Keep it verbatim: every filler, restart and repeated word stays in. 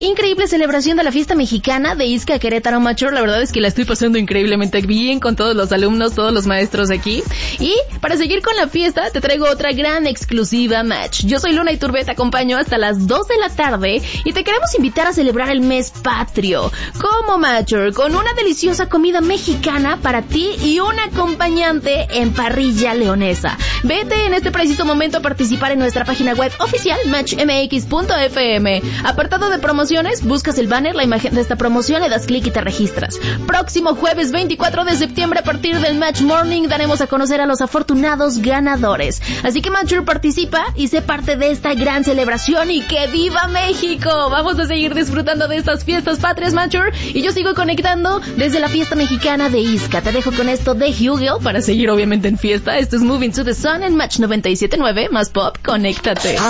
Increíble celebración de la fiesta mexicana de Ixca Querétaro, Macho. La verdad es que la estoy pasando increíblemente bien con todos los alumnos, todos los maestros aquí. Y para seguir con la fiesta, te traigo otra gran exclusiva, Match. Yo soy Luna Iturbé, te acompaño hasta las dos de la tarde y te queremos invitar a celebrar el mes patrio. Como Matcher, con una deliciosa comida mexicana para ti y un acompañante en parrilla leonesa. Vete en este preciso momento a participar en nuestra página web oficial, match m x punto f m. Apartado de promoción, buscas el banner, la imagen de esta promoción, le das clic y te registras. Próximo jueves veinticuatro de septiembre a partir del Match Morning daremos a conocer a los afortunados ganadores. Así que Matcher, participa y sé parte de esta gran celebración y ¡que viva México! Vamos a seguir disfrutando de estas fiestas patrias, Matcher, y yo sigo conectando desde la fiesta mexicana de Ixca. Te dejo con esto de Hugel para seguir obviamente en fiesta. Esto es Moving to the Sun en Match noventa y siete punto nueve, más pop, conéctate.